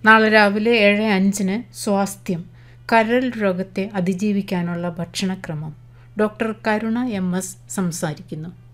നാളെ രാവിലെ 7:05 സ്വാസ്ഥ്യം കരൾ രോഗത്തെ അതിജീവിക്കാനുള്ള ഭക്ഷണക്രമം. ഡോക്ടർ കരുണ എം എസ് സംസാരിക്കുന്നു.